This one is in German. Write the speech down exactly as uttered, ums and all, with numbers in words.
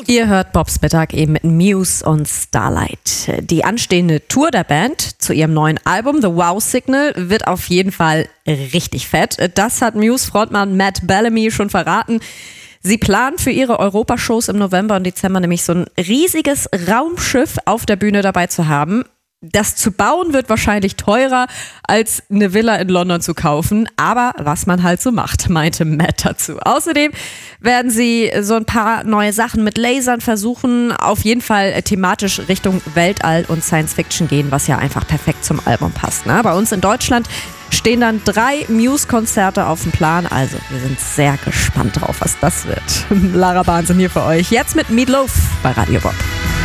Ihr hört Bobs Mittag eben mit Muse und Starlight. Die anstehende Tour der Band zu ihrem neuen Album The Wow Signal wird auf jeden Fall richtig fett. Das hat Muse-Frontmann Matt Bellamy schon verraten. Sie planen für ihre Europashows im November und Dezember nämlich so ein riesiges Raumschiff auf der Bühne dabei zu haben. Das zu bauen wird wahrscheinlich teurer, als eine Villa in London zu kaufen. Aber was man halt so macht, meinte Matt dazu. Außerdem werden sie so ein paar neue Sachen mit Lasern versuchen. Auf jeden Fall thematisch Richtung Weltall und Science Fiction gehen, was ja einfach perfekt zum Album passt. Ne? Bei uns in Deutschland stehen dann drei Muse-Konzerte auf dem Plan. Also wir sind sehr gespannt drauf, was das wird. Lara Wahnsinn hier für euch. Jetzt mit Meatloaf bei Radio Bob.